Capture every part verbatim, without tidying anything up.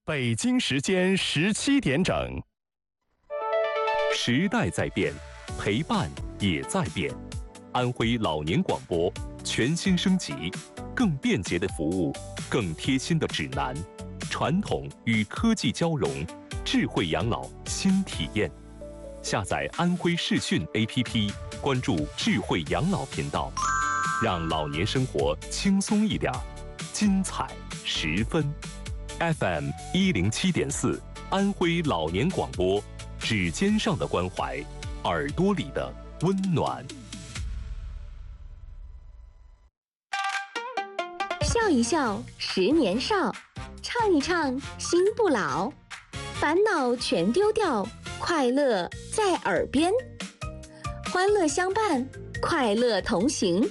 北京时间十七点整。 时代在变，陪伴也在变。安徽老年广播全新升级，更便捷的服务，更贴心的指南，传统与科技交融，智慧养老新体验。下载安徽视讯 A P P， 关注智慧养老频道，让老年生活轻松一点，精彩十分。F M 一零七点四，安徽老年广播，指尖上的关怀，耳朵里的温暖。 笑一笑，十年少；唱一唱，心不老。烦恼全丢掉，快乐在耳边。欢乐相伴，快乐同行。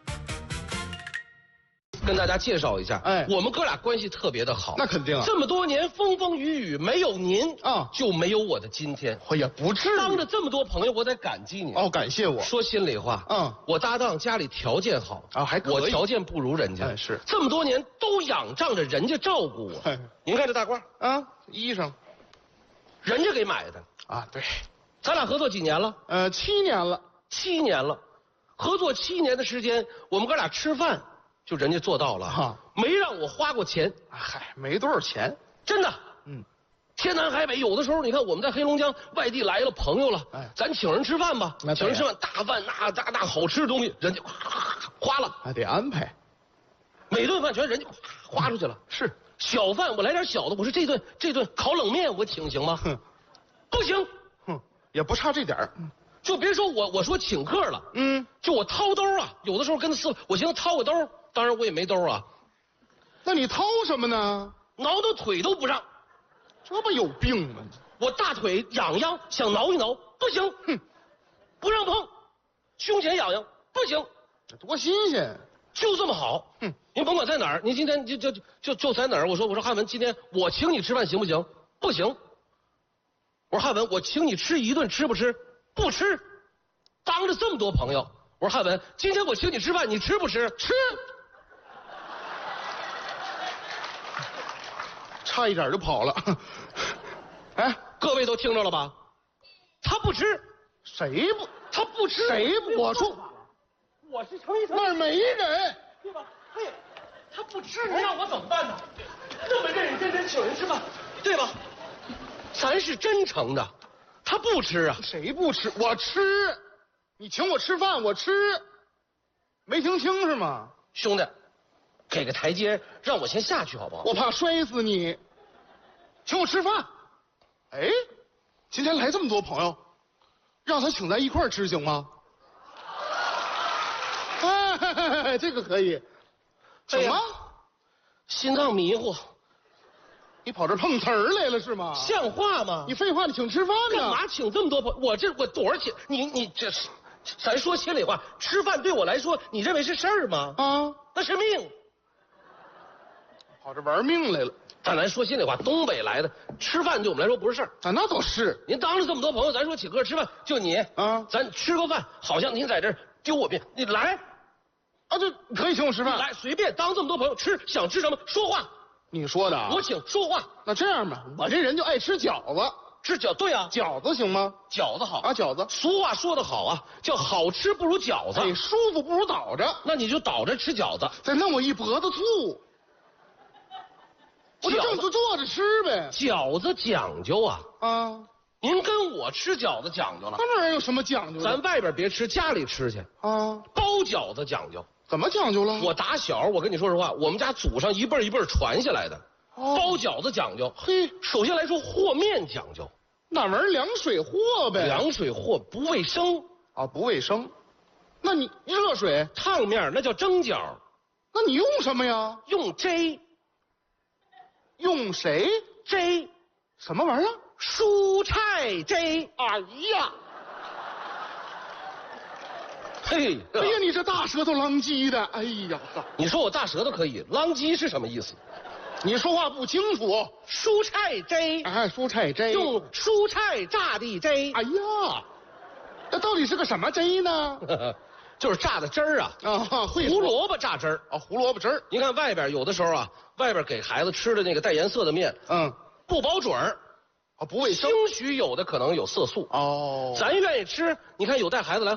跟大家介绍一下， 哎， 我们哥俩关系特别的好。 那肯定啊， 这么多年风风雨雨，没有您啊， 就没有我的今天。 也不至于。 当着这么多朋友，我得感激你。 哦，感谢我。 说心里话， 嗯， 我搭档家里条件好啊，还可以。 我条件不如人家， 哎，是这么多年都仰仗着人家照顾我。 哎， 您看这大褂啊，衣裳， 人家给买的啊。对， 咱俩合作几年了？ 呃，七年了。 七年了，合作七年的时间，我们哥俩吃饭。就人家做到了哈、啊，没让我花过钱， 嗨，没多少钱， 真的， 嗯， 天南海北，有的时候你看我们在黑龙江外地来了朋友了，哎，咱请人吃饭吧，请人吃饭大饭那大大好吃的东西，人家花了， 还得安排， 每顿饭全人家花出去了， 是小饭我来点小的，我说这顿这顿烤冷面我请行吗？哼，不行， 哼，也不差这点儿。 就别说我我说请客了， 嗯， 就我掏兜啊，有的时候跟他私，我寻思掏个兜，当然我也没兜啊。 那你掏什么呢？ 挠挠腿都不让， 这不有病吗？ 我大腿痒痒，想挠一挠，不行，哼，不让碰。胸前痒痒，不行， 这多新鲜， 就这么好。哼，您甭管在哪儿，您今天就就就就在哪儿，我说我说汉文，今天我请你吃饭行不行？不行。我说汉文，我请你吃一顿，吃不吃？不吃，当着这么多朋友，我说汉文，今天我请你吃饭，你吃不吃？吃。 差一点就跑了。哎， 各位都听着了吧？他不吃， 谁不？ 他不吃， 谁不？我说， 我是诚意诚意。 那儿没人， 对吧？嘿，他不吃，你让我怎么办呢？那么认认真真请人吃饭，对吧？咱是真诚的。他不吃啊？ 谁不吃？我吃，你请我吃饭，我吃，没听清是吗？ 兄弟，给个台阶，让我先下去好不好？ 我怕摔死你。请我吃饭。哎，今天来这么多朋友，让他请咱一块儿吃行吗？哎，这个可以。怎么？ 心脏迷糊。 你跑这碰瓷儿来了是吗？ 像话吗？ 你废话，你请吃饭呢？ 干嘛请这么多朋友？我这我多少钱？你你这是，咱说心里话，吃饭对我来说，你认为是事儿吗？ 啊， 那是命。 跑这玩命来了。 但咱说心里话，东北来的吃饭对我们来说不是事儿。 啊，那倒是。 您当着这么多朋友，咱说请客吃饭，就你啊， 咱吃个饭，好像您在这儿丢我面，你来， 啊，这可以请我吃饭。 来，随便当这么多朋友吃，想吃什么说话。 你说的啊？ 我请说话。 那这样吧，我这人就爱吃饺子， 吃饺对啊， 饺子行吗？ 饺子好啊，饺子。 俗话说得好啊，叫好吃不如饺子。 哎，舒服不如倒着。 那你就倒着吃饺子， 再弄我一脖子醋，我就正坐坐着吃呗。 饺子讲究啊啊！ 您跟我吃饺子讲究了， 那玩意儿有什么讲究？ 咱外边别吃，家里吃去啊。 包饺子讲究。 怎么讲究了？ 我打小，我跟你说实话，我们家祖上一辈一辈传下来的。哦、包饺子讲究， 嘿， 首先来说和面讲究， 那玩意儿凉水和呗。 凉水和不卫生啊，不卫生。那你热水烫面那叫蒸饺， 那你用什么呀？ 用 J。 用谁 ？J。 什么玩意儿？ 蔬菜 J。 哎呀！ 嘿， 哎呀，你这大舌头啷叽的，哎呀！ 你说我大舌头可以，啷叽是什么意思？ 你说话不清楚。 蔬菜 J。 哎，蔬菜 J。 用蔬菜炸的 J。 哎呀，这到底是个什么 J 呢？ 就是榨的汁儿啊， 啊，会说胡萝卜榨汁儿。 啊，胡萝卜汁儿。 您看外边有的时候啊，外边给孩子吃的那个带颜色的面， 嗯， 不保准儿， 啊，不卫生。 兴许有的可能有色素。 哦， 咱愿意吃，你看有带孩子来